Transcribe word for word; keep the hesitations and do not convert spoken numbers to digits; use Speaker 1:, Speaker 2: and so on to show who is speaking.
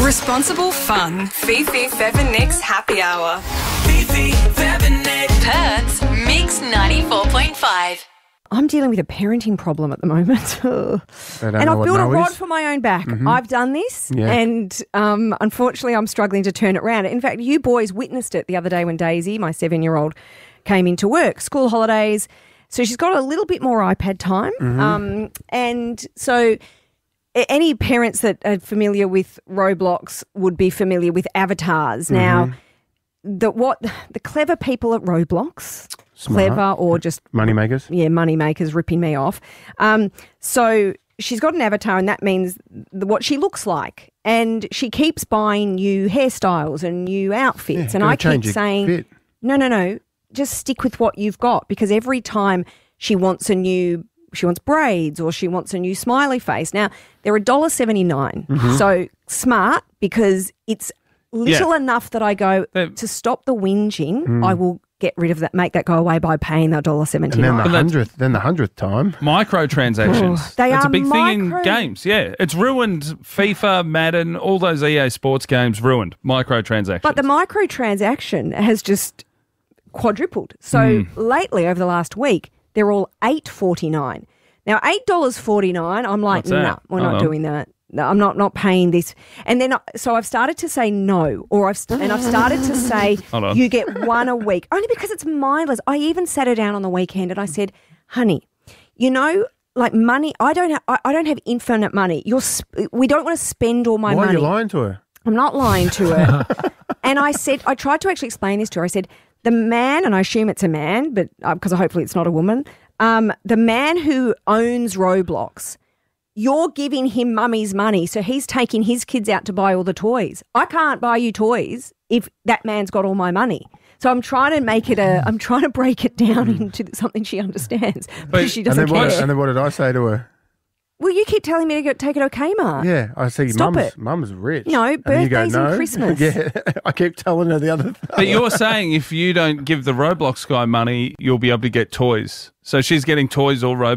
Speaker 1: Responsible fun. Fifi Feather Nicks Happy Hour.
Speaker 2: Fifi Feather Nicks.
Speaker 3: Perth's Mix ninety-four point five.
Speaker 4: I'm dealing with a parenting problem at the moment. and
Speaker 5: know
Speaker 4: I've
Speaker 5: what
Speaker 4: built a
Speaker 5: no
Speaker 4: rod
Speaker 5: is.
Speaker 4: for my own back.
Speaker 5: Mm-hmm.
Speaker 4: I've done this
Speaker 5: Yeah.
Speaker 4: and um, unfortunately I'm struggling to turn it around. In fact, you boys witnessed it the other day when Daisy, my seven-year-old, came into work, school holidays. So she's got a little bit more iPad time.
Speaker 5: Mm-hmm.
Speaker 4: Um, and so a- any parents that are familiar with Roblox would be familiar with avatars.
Speaker 5: Mm-hmm.
Speaker 4: Now, the, what the clever people at Roblox...
Speaker 5: Smart.
Speaker 4: Clever or just
Speaker 5: Moneymakers.
Speaker 4: yeah, money makers ripping me off. Um, so she's got an avatar, and that means th- what she looks like. And she keeps buying new hairstyles and new outfits.
Speaker 5: Yeah,
Speaker 4: and
Speaker 5: gotta
Speaker 4: I keep
Speaker 5: change your
Speaker 4: saying,
Speaker 5: fit.
Speaker 4: no, no, no, just stick with what you've got, because every time she wants a new, she wants braids or she wants a new smiley face. Now they're one dollar seventy-nine,
Speaker 5: Mm-hmm.
Speaker 4: so smart because it's little
Speaker 6: Yeah.
Speaker 4: enough that I go
Speaker 6: They're-
Speaker 4: to stop the whinging.
Speaker 5: Mm.
Speaker 4: I will get rid of that, make that go away by paying that one dollar
Speaker 5: And then
Speaker 4: seventy-nine.
Speaker 5: the
Speaker 6: But that's-
Speaker 5: hundredth, then the hundredth time.
Speaker 6: Microtransactions.
Speaker 4: Oh, they
Speaker 6: That's
Speaker 4: are
Speaker 6: a big thing in
Speaker 4: micro-
Speaker 6: games. Yeah. It's ruined FIFA, Madden, all those E A sports games ruined. Microtransactions.
Speaker 4: But the microtransaction has just quadrupled. So
Speaker 6: Hmm.
Speaker 4: lately, over the last week, they're all eight forty-nine. Now, eight dollars forty-nine, I'm like,
Speaker 6: What's that?
Speaker 4: no, we're
Speaker 6: Hold
Speaker 4: not
Speaker 6: on.
Speaker 4: doing that. No, I'm not not paying this. And then, I- so I've started to say no, or I've st- and I've started to say
Speaker 6: Hold on.
Speaker 4: you get one a week, only because it's mindless. I even sat her down on the weekend and I said, honey, you know, like money, I don't have, I, I don't have infinite money. You're, sp- we don't want to spend all my
Speaker 5: Why
Speaker 4: money.
Speaker 5: are you lying to her?
Speaker 4: I'm not lying to her. And I said, I tried to actually explain this to her. I said, the man, and I assume it's a man, but because uh, hopefully it's not a woman, um, the man who owns Roblox, you're giving him mummy's money, so he's taking his kids out to buy all the toys. I can't buy you toys if that man's got all my money. So I'm trying to make it a, I'm trying to break it down into something she understands, but
Speaker 6: But-
Speaker 4: she
Speaker 5: And
Speaker 4: doesn't
Speaker 5: then, what,
Speaker 4: care.
Speaker 5: and then what did I say to her?
Speaker 4: Well, you keep telling me to go, take it okay, Kmart.
Speaker 5: Yeah, I said,
Speaker 4: Stop
Speaker 5: mum's,
Speaker 4: it.
Speaker 5: mum's rich.
Speaker 4: No,
Speaker 5: And then you go,
Speaker 4: birthdays and
Speaker 5: no.
Speaker 4: Christmas.
Speaker 5: Yeah, I keep telling her the other thing.
Speaker 6: But you're saying if you don't give the Roblox guy money, you'll be able to get toys. So she's getting toys all Roblox.